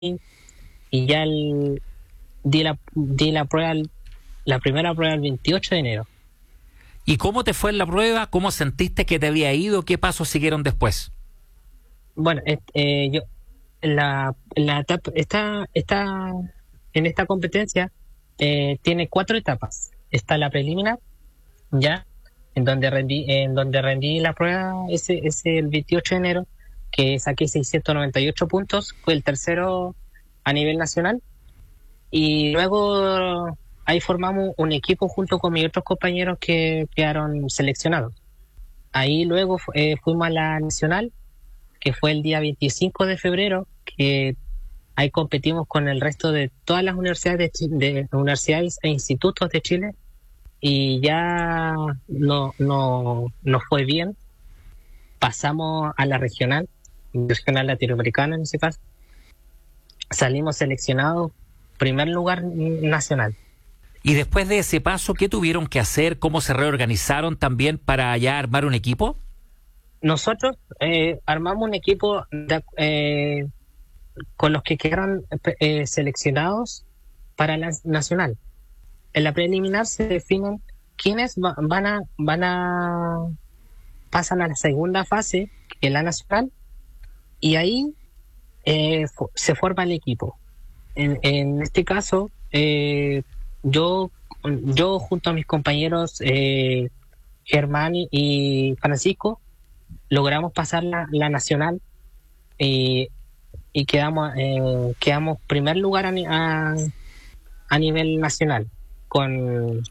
y ya di la prueba, la primera prueba el 28 de enero. ¿Y cómo te fue en la prueba? ¿Cómo sentiste que te había ido? ¿Qué pasos siguieron después? Bueno, yo la etapa en esta competencia tiene 4 etapas. Está la preliminar, ya, en donde rendí la prueba ese el 28 de enero, que saqué 698 puntos, fue el tercero a nivel nacional. Y luego ahí formamos un equipo junto con mis otros compañeros que quedaron seleccionados. Ahí luego fuimos a la nacional, que fue el día 25 de febrero, que ahí competimos con el resto de todas las universidades de universidades e institutos de Chile, y ya no fue bien. Pasamos a la regional latinoamericana en ese caso. Salimos seleccionados, primer lugar nacional. Y después de ese paso, ¿qué tuvieron que hacer? ¿Cómo se reorganizaron también para ya armar un equipo? Nosotros armamos un equipo con los que quedaron seleccionados para la nacional. En la preliminar se definen quiénes pasan a la segunda fase, que es la nacional, y ahí se forma el equipo. En este caso, yo junto a mis compañeros Germán y Francisco logramos pasar la nacional, y quedamos primer lugar a nivel nacional con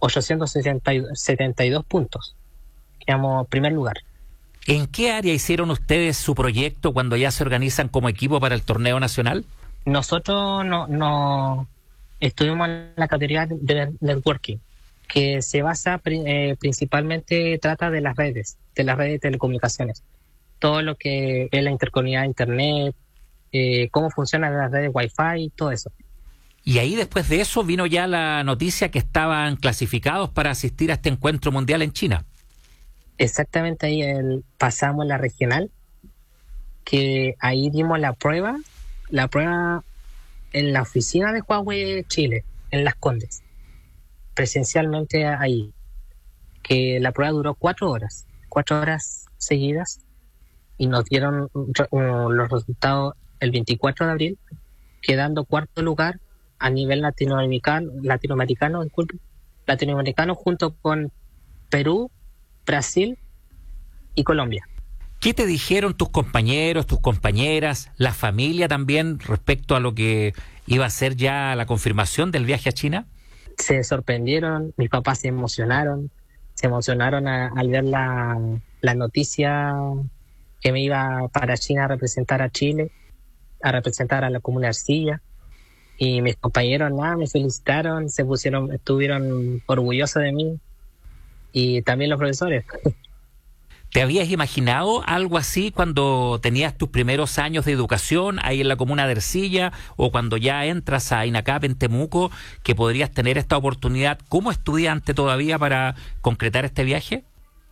872 puntos. Quedamos primer lugar. ¿En qué área hicieron ustedes su proyecto cuando ya se organizan como equipo para el torneo nacional? Nosotros no estuvimos en la categoría de networking, que se basa principalmente, trata de las redes de telecomunicaciones. Todo lo que es la interconectividad de internet, cómo funcionan las redes Wi-Fi, todo eso. Y ahí después de eso vino ya la noticia que estaban clasificados para asistir a este encuentro mundial en China. Exactamente, ahí pasamos la regional, que ahí dimos la prueba en la oficina de Huawei Chile, en Las Condes, presencialmente ahí, que la prueba duró 4 horas seguidas, y nos dieron los resultados el 24 de abril, quedando cuarto lugar a nivel latinoamericano junto con Perú, Brasil y Colombia. ¿Qué te dijeron tus compañeros, tus compañeras, la familia también respecto a lo que iba a ser ya la confirmación del viaje a China? Se sorprendieron, mis papás se emocionaron al ver la noticia que me iba para China a representar a Chile, a representar a la comuna de Arcilla. Y mis compañeros me felicitaron, estuvieron orgullosos de mí, y también los profesores. ¿Te habías imaginado algo así cuando tenías tus primeros años de educación ahí en la comuna de Ercilla, o cuando ya entras a INACAP en Temuco, que podrías tener esta oportunidad como estudiante todavía para concretar este viaje?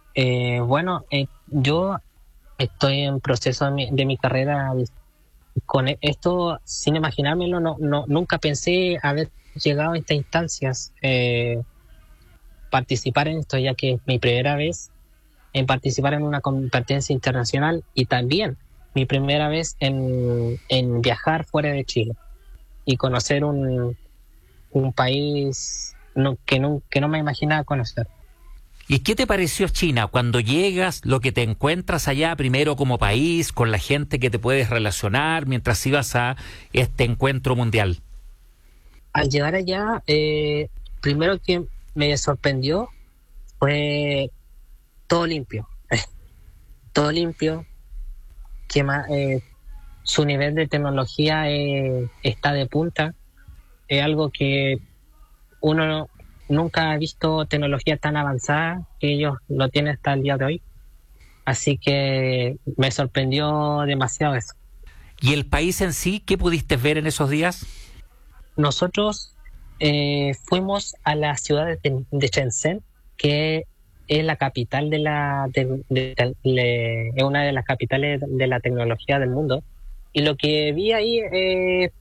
Yo estoy en proceso de mi carrera con esto, sin imaginármelo. Nunca pensé haber llegado a estas instancias, participar en esto, ya que es mi primera vez en participar en una competencia internacional, y también mi primera vez en viajar fuera de Chile y conocer un país que no me imaginaba conocer. ¿Y qué te pareció China cuando llegas, lo que te encuentras allá, primero como país, con la gente que te puedes relacionar mientras ibas a este encuentro mundial? Al llegar allá, primero que me sorprendió fue todo limpio, todo limpio, que su nivel de tecnología está de punta. Es algo que uno nunca ha visto, tecnología tan avanzada, que ellos lo tienen hasta el día de hoy. Así que me sorprendió demasiado eso. ¿Y el país en sí, qué pudiste ver en esos días? Nosotros fuimos a la ciudad de Shenzhen, que es la capital es una de las capitales de la tecnología del mundo, y lo que vi ahí